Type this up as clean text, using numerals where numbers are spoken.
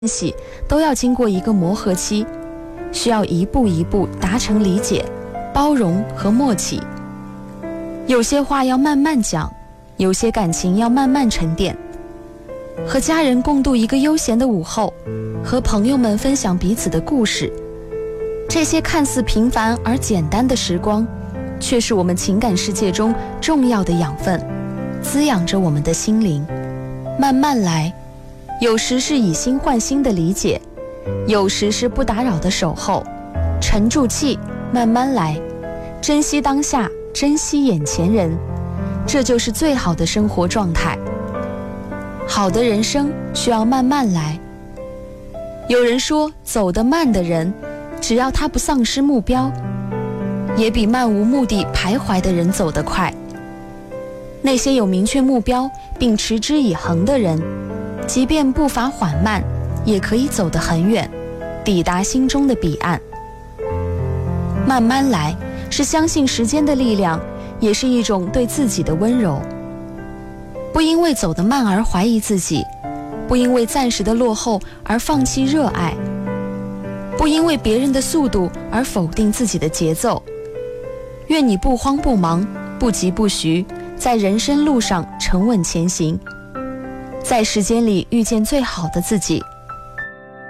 系都要经过一个磨合期，需要一步一步达成理解、包容和默契。有些话要慢慢讲，有些感情要慢慢沉淀。和家人共度一个悠闲的午后，和朋友们分享彼此的故事，这些看似平凡而简单的时光，却是我们情感世界中重要的养分，滋养着我们的心灵。慢慢来，有时是以心换心的理解，有时是不打扰的守候。沉住气，慢慢来，珍惜当下，珍惜眼前人，这就是最好的生活状态。好的人生需要慢慢来。有人说，走得慢的人，只要他不丧失目标，也比漫无目的徘徊的人走得快。那些有明确目标并持之以恒的人，即便步伐缓慢，也可以走得很远，抵达心中的彼岸。慢慢来，是相信时间的力量，也是一种对自己的温柔。不因为走得慢而怀疑自己，不因为暂时的落后而放弃热爱，不因为别人的速度而否定自己的节奏。愿你不慌不忙，不急不徐，在人生路上沉稳前行，在时间里遇见最好的自己。